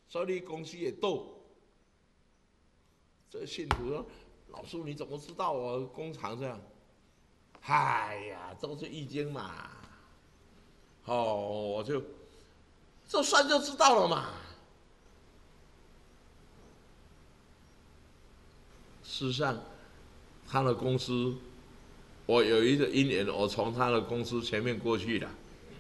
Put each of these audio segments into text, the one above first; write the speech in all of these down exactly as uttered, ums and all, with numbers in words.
所以你公司也斗。这信徒说：“老师，你怎么知道我工厂这样？”哎呀，这是易经嘛。哦，我就这算就知道了嘛。事实上，他的公司，我有一个因缘，我从他的公司前面过去的。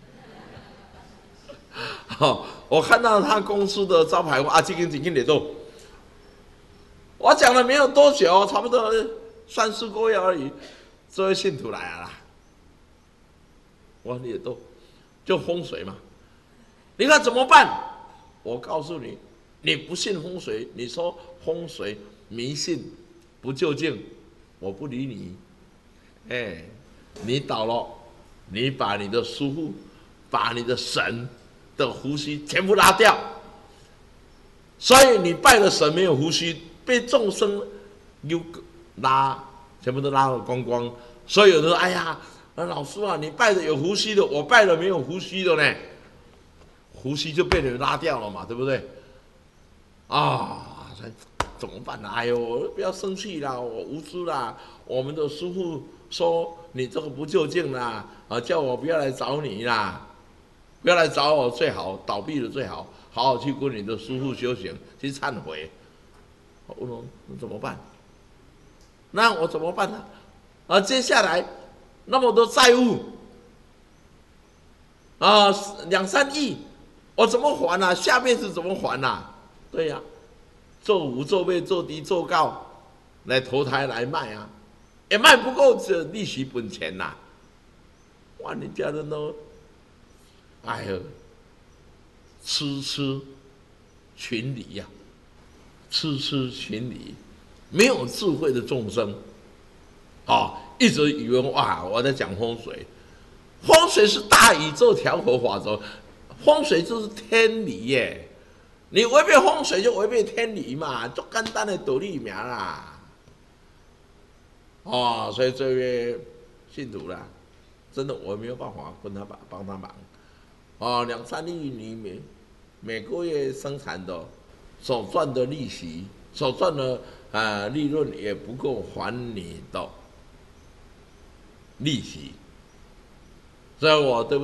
哦，我看到他公司的招牌，啊，这根这根得动。我讲了没有多久，差不多三四个月而已，这位信徒来了啦。我说你也都就风水嘛，你看怎么办？我告诉你，你不信风水，你说风水迷信不究竟，我不理你。哎，你倒了，你把你的师父，把你的神的胡须全部拉掉，所以你拜的神没有胡须，被众生又拉，全部都拉了光光。所以有人说：“哎呀，老师啊，你拜的有胡须的，我拜的没有胡须的呢。”胡须就被你拉掉了嘛，对不对？啊，怎么办呢？哎呦，不要生气啦，我无知啦。我们的师父说你这个不究竟啦，啊，叫我不要来找你啦，不要来找我最好，倒闭了最好，好好去跟你的师父修行，去忏悔。我问我怎么办？那我怎么办呢？啊，接下来那么多债务啊，两三亿。我怎么还啊？下辈子怎么还啊？对呀、啊，做五做倍做低做高，来投胎来卖啊，也卖不够这利息本钱呐、啊。哇，你家人都，哎呦，痴痴群离呀、啊，痴痴群离，没有智慧的众生，啊、哦，一直以为哇我在讲风水，风水是大宇宙调和法则。风水就是天理耶，你违背风水就违背天理嘛，就简单的道理名啦。哦，所以这位信徒啦，真的我没有办法跟他帮帮他忙。哦，两三亿你每每个月生产的所赚的利息，所赚的呃利润也不够还你的利息，所以我对不起。